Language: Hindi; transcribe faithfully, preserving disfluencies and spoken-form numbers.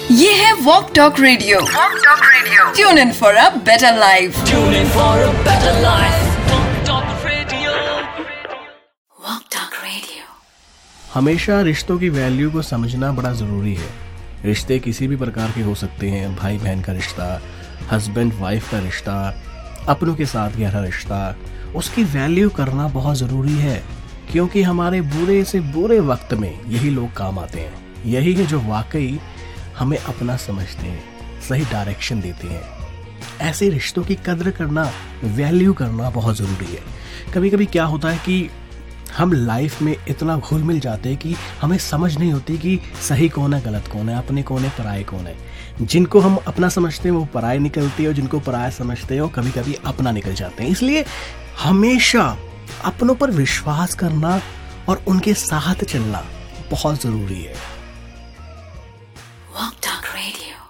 ये है walk talk radio. Walk talk radio tune in for a better life. Tune in for a better life. Walk talk radio. Walk talk radio. हमेशा रिश्तों की वैल्यू को समझना बड़ा ज़रूरी है। रिश्ते किसी भी प्रकार के हो सकते हैं, भाई बहन का रिश्ता, हस्बैंड वाइफ का रिश्ता, अपनों के साथ गहरा रिश्ता, उसकी वैल्यू करना बहुत ज़रूरी है, क्योंकि हमारे बुरे से बुरे वक्त में यही लोग काम आते हैं। यही है जो वाकई हमें अपना समझते हैं, सही डायरेक्शन देते हैं। ऐसे रिश्तों की कद्र करना, वैल्यू करना बहुत ज़रूरी है। कभी कभी क्या होता है कि हम लाइफ में इतना घुल मिल जाते हैं कि हमें समझ नहीं होती कि सही कौन है, गलत कौन है, अपने कौन है, पराये कौन है। जिनको हम अपना समझते हैं वो पराये निकलते हैं, और जिनको पराया समझते हैं वो कभी कभी अपना निकल जाते हैं। इसलिए हमेशा अपनों पर विश्वास करना और उनके साथ चलना बहुत ज़रूरी है।